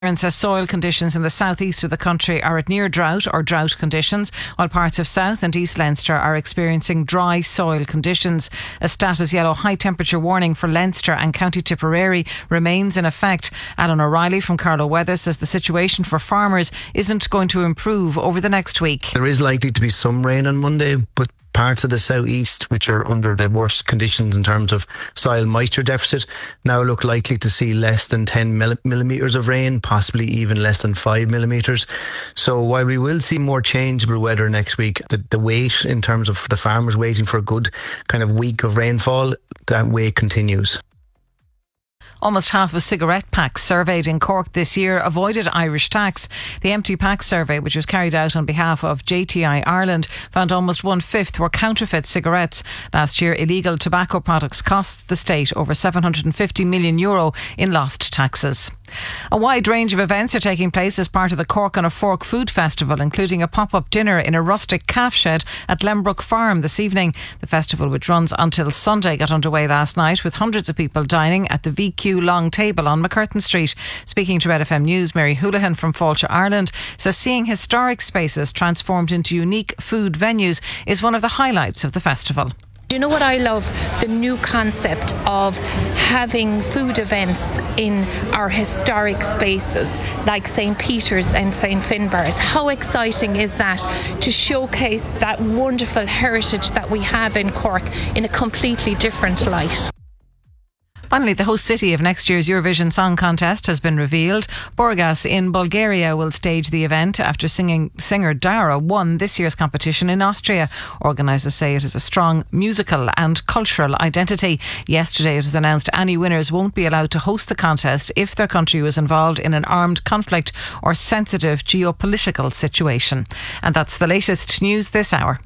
And says soil conditions in the southeast of the country are at near drought or drought conditions, while parts of South and East Leinster are experiencing dry soil conditions. A status yellow high temperature warning for Leinster and County Tipperary remains in effect. Alan O'Reilly from Carlow Weather says the situation for farmers isn't going to improve over the next week. There is likely to be some rain on Monday, but parts of the southeast, which are under the worst conditions in terms of soil moisture deficit, now look likely to see less than 10 millimetres of rain, possibly even less than 5 millimetres. So while we will see more changeable weather next week, the wait in terms of the farmers waiting for a good kind of week of rainfall, that wait continues. Almost half of cigarette packs surveyed in Cork this year avoided Irish tax. The Empty Pack survey, which was carried out on behalf of JTI Ireland, found almost 1/5 were counterfeit cigarettes. Last year, illegal tobacco products cost the state over €750 million in lost taxes. A wide range of events are taking place as part of the Cork on a Fork Food Festival, including a pop-up dinner in a rustic calf shed at Lembrook Farm this evening. The festival, which runs until Sunday, got underway last night with hundreds of people dining at the VQ Long Table on McCurtain Street. Speaking to Red FM News, Mary Houlihan from Fáilte, Ireland, says seeing historic spaces transformed into unique food venues is one of the highlights of the festival. You know what I love? The new concept of having food events in our historic spaces like St. Peter's and St. Finbarr's. How exciting is that to showcase that wonderful heritage that we have in Cork in a completely different light? Finally, the host city of next year's Eurovision Song Contest has been revealed. Burgas in Bulgaria will stage the event after singer Dara won this year's competition in Austria. Organisers say it is a strong musical and cultural identity. Yesterday it was announced any winners won't be allowed to host the contest if their country was involved in an armed conflict or sensitive geopolitical situation. And that's the latest news this hour.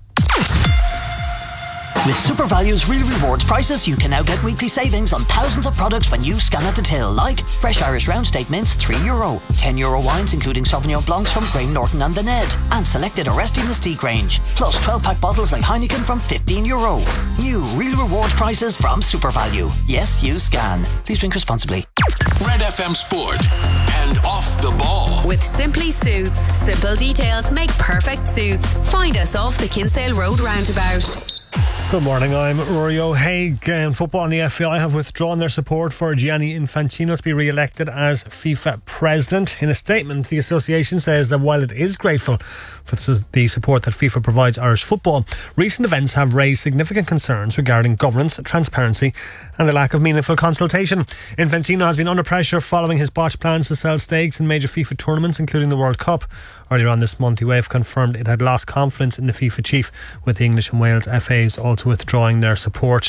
With SuperValue's Real Rewards prices, you can now get weekly savings on thousands of products when you scan at the till, like fresh Irish round steak mince, €3, €10 wines including Sauvignon Blancs from Graham Norton and The Ned, and selected Arresti Mystique range, plus 12-pack bottles like Heineken from €15. New Real Rewards prices from SuperValue. Yes, you scan. Please drink responsibly. Red FM Sport and Off the Ball. With Simply Suits. Simple details make perfect suits. Find us off the Kinsale Road roundabout. Good morning, I'm Rory O'Haig. Football and the FAI have withdrawn their support for Gianni Infantino to be re-elected as FIFA president. In a statement, the association says that while it is grateful for the support that FIFA provides Irish football, recent events have raised significant concerns regarding governance, transparency and the lack of meaningful consultation. Infantino has been under pressure following his botched plans to sell stakes in major FIFA tournaments, including the World Cup. Earlier on this month, UEFA confirmed it had lost confidence in the FIFA chief, with the English and Wales FAs also withdrawing their support.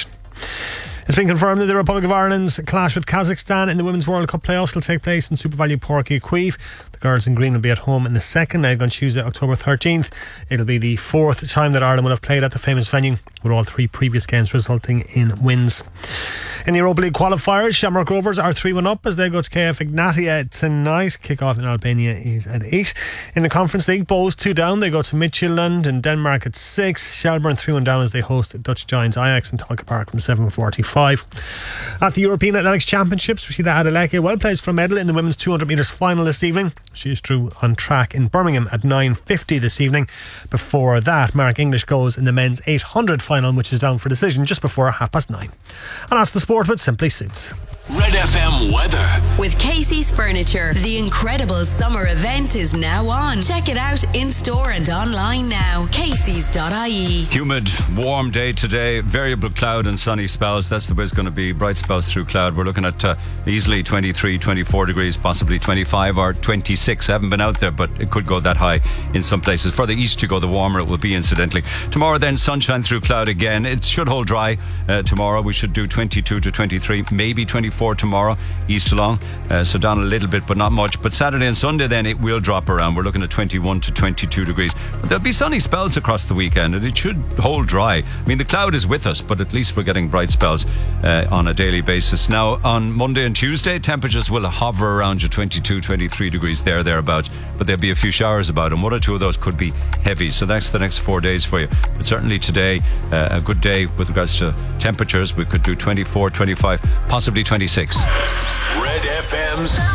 It's been confirmed that the Republic of Ireland's clash with Kazakhstan in the Women's World Cup playoffs will take place in SuperValu Páirc Uí Chaoimh. The girls in green will be at home in the second leg on Tuesday, October 13th. It'll be the fourth time that Ireland will have played at the famous venue, with all three previous games resulting in wins. In the Europa League qualifiers, Shamrock Rovers are 3-1 up as they go to KF Ignatia tonight. Kick-off in Albania is at 8. In the Conference League, Bohs 2 down. They go to Midtjylland in Denmark at 6. Shelburne 3-1 down as they host Dutch giants Ajax in Talca Park from 7:45. At the European Athletics Championships, Rashida Adeleke well placed for a medal in the women's 200 metres final this evening. She is through on track in Birmingham at 9:50 this evening. Before that, Mark English goes in the men's 800 final, which is down for decision just before 9:30. And that's the sport with Simply Suits. Red FM weather. With Casey's Furniture, the incredible summer event is now on. Check it out in store and online now. Casey's.ie. Humid, warm day today. Variable cloud and sunny spells. That's the way it's going to be. Bright spells through cloud. We're looking at easily 23, 24 degrees, possibly 25 or 26. I haven't been out there, but it could go that high in some places. Further east you go, the warmer it will be, incidentally. Tomorrow then, sunshine through cloud again. It should hold dry tomorrow. We should do 22 to 23, maybe 24 tomorrow, east along, so down a little bit but not much. But Saturday and Sunday then it will drop around. We're looking at 21 to 22 degrees, but there'll be sunny spells across the weekend and it should hold dry. I mean, the cloud is with us, but at least we're getting bright spells on a daily basis. Now on Monday and Tuesday, temperatures will hover around your 22, 23 degrees thereabouts, but there'll be a few showers about, and one or two of those could be heavy. So that's the next 4 days for you. But certainly today, a good day with regards to temperatures. We could do 24, 25, possibly 26. Red FM's